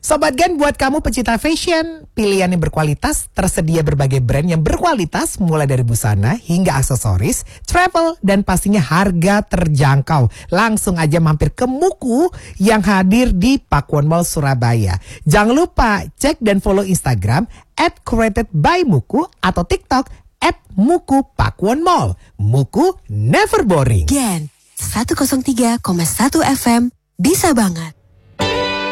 Sobat Gen, buat kamu pecinta fashion, pilihan yang berkualitas, tersedia berbagai brand yang berkualitas mulai dari busana hingga aksesoris, travel, dan pastinya harga terjangkau. Langsung aja mampir ke Muku yang hadir di Pakuwon Mall Surabaya. Jangan lupa cek dan follow Instagram @createdbymuku atau TikTok @Muku Pakuwon Mall. Muku never boring. Gen 103,1 FM bisa banget.